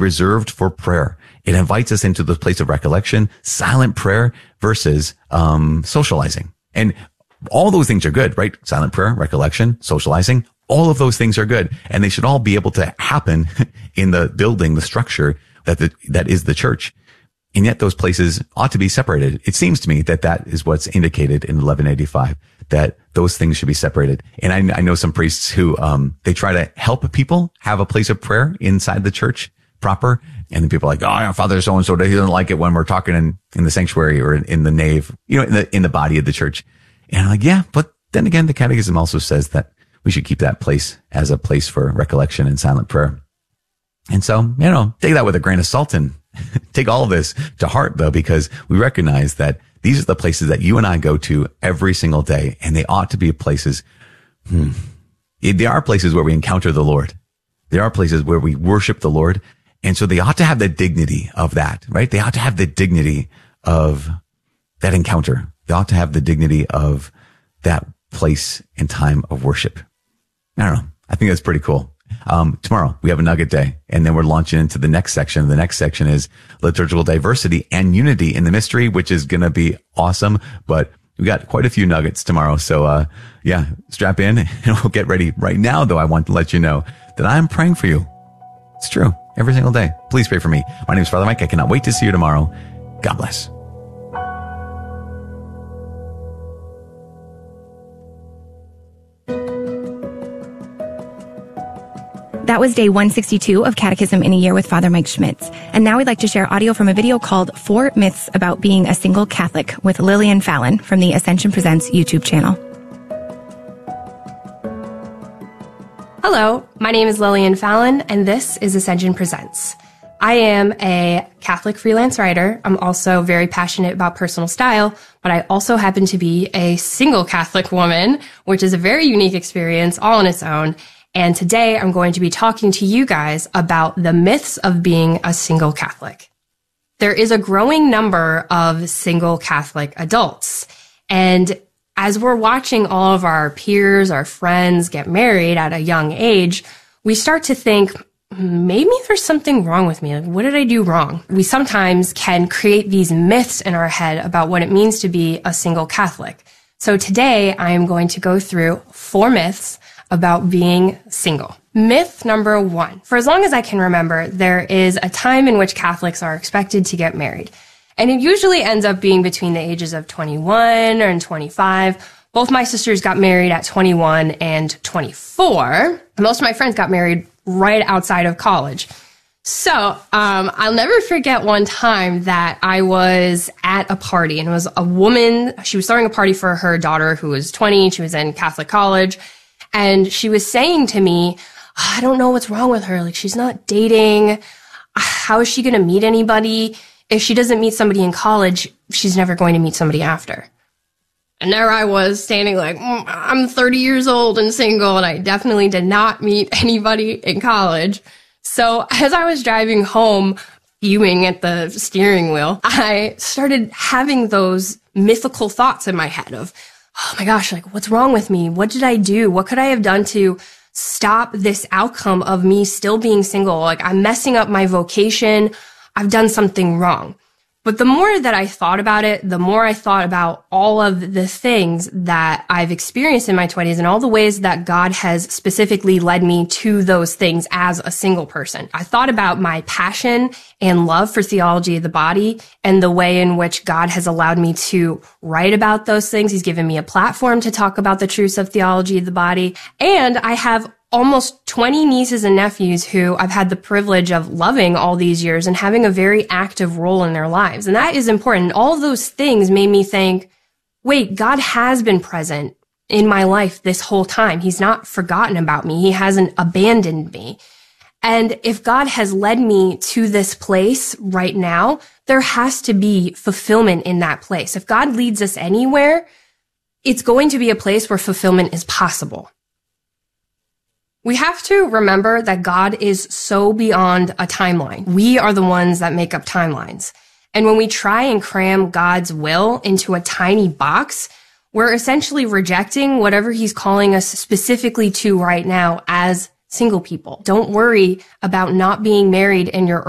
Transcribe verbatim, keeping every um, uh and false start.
reserved for prayer. It invites us into the place of recollection, silent prayer versus um socializing. And all those things are good, right? Silent prayer, recollection, socializing, all of those things are good. And they should all be able to happen in the building, the structure that the, that is the church. And yet those places ought to be separated. It seems to me that that is what's indicated in eleven eighty-five, that those things should be separated. And I, I know some priests who, um, they try to help people have a place of prayer inside the church proper. And then people are like, oh, yeah, Father so-and-so, he doesn't like it when we're talking in, in the sanctuary or in, in the nave, you know, in the, in the body of the church. And I'm like, yeah, but then again, the catechism also says that we should keep that place as a place for recollection and silent prayer. And so, you know, take that with a grain of salt and take all of this to heart, though, because we recognize that these are the places that you and I go to every single day, and they ought to be places, hmm, they are places where we encounter the Lord. They are places where we worship the Lord. And so they ought to have the dignity of that, right? They ought to have the dignity of that encounter. They ought to have the dignity of that place and time of worship. I don't know. I think that's pretty cool. Um, tomorrow we have a nugget day, and then we're launching into the next section. The next section is liturgical diversity and unity in the mystery, which is going to be awesome. But we got quite a few nuggets tomorrow. So, uh, yeah, strap in and we'll get ready. Right now, though, I want to let you know that I'm praying for you. It's true. Every single day. Please pray for me. My name is Father Mike. I cannot wait to see you tomorrow. God bless. That was day one sixty-two of Catechism in a Year with Father Mike Schmitz. And now we'd like to share audio from a video called Four Myths About Being a Single Catholic with Lillian Fallon from the Ascension Presents YouTube channel. Hello, my name is Lillian Fallon, and this is Ascension Presents. I am a Catholic freelance writer. I'm also very passionate about personal style, but I also happen to be a single Catholic woman, which is a very unique experience all on its own. And today I'm going to be talking to you guys about the myths of being a single Catholic. There is a growing number of single Catholic adults. And as we're watching all of our peers, our friends get married at a young age, we start to think, maybe there's something wrong with me. Like, what did I do wrong? We sometimes can create these myths in our head about what it means to be a single Catholic. So today I am going to go through four myths about being single. Myth number one. For as long as I can remember, there is a time in which Catholics are expected to get married. And it usually ends up being between the ages of twenty-one and twenty-five. Both my sisters got married at twenty-one and twenty-four. Most of my friends got married right outside of college. So, um, I'll never forget one time that I was at a party, and it was a woman. She was throwing a party for her daughter who was twenty. She was in Catholic college. And she was saying to me, I don't know what's wrong with her. Like, she's not dating. How is she going to meet anybody? If she doesn't meet somebody in college, she's never going to meet somebody after. And there I was standing like, mm, I'm thirty years old and single, and I definitely did not meet anybody in college. So as I was driving home, fuming at the steering wheel, I started having those mythical thoughts in my head of, oh my gosh, like, what's wrong with me? What did I do? What could I have done to stop this outcome of me still being single? Like, I'm messing up my vocation. I've done something wrong. But the more that I thought about it, the more I thought about all of the things that I've experienced in my twenties and all the ways that God has specifically led me to those things as a single person. I thought about my passion and love for theology of the body and the way in which God has allowed me to write about those things. He's given me a platform to talk about the truths of theology of the body. And I have almost twenty nieces and nephews who I've had the privilege of loving all these years and having a very active role in their lives. And that is important. All of those things made me think, wait, God has been present in my life this whole time. He's not forgotten about me. He hasn't abandoned me. And if God has led me to this place right now, there has to be fulfillment in that place. If God leads us anywhere, it's going to be a place where fulfillment is possible. We have to remember that God is so beyond a timeline. We are the ones that make up timelines. And when we try and cram God's will into a tiny box, we're essentially rejecting whatever he's calling us specifically to right now as single people. Don't worry about not being married in your